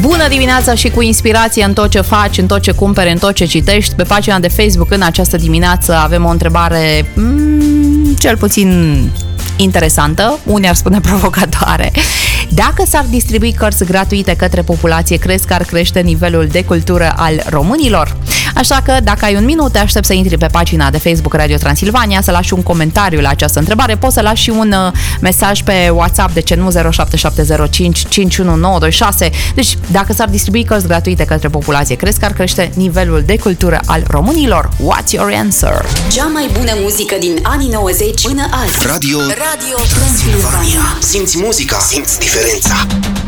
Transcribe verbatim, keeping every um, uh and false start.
Bună dimineața și cu inspirație în tot ce faci, în tot ce cumperi, în tot ce citești. Pe pagina de Facebook în această dimineață avem o întrebare mm, cel puțin interesantă, unii ar spune provocatoare. Dacă s-ar distribui cărți gratuite către populație, crezi că ar crește nivelul de cultură al românilor? Așa că, dacă ai un minut, te aștept să intri pe pagina de Facebook Radio Transilvania, să lași un comentariu la această întrebare. Poți să lași și un uh, mesaj pe WhatsApp, de ce nu, zero șapte șapte zero cinci cinci unu nouă doi șase. Deci, dacă s-ar distribui cărți gratuite către populație, crezi că ar crește nivelul de cultură al românilor? What's your answer? Cea mai bună muzică din anii nouăzeci până azi. Radio, Radio Transilvania. Simți muzica, simți diferența.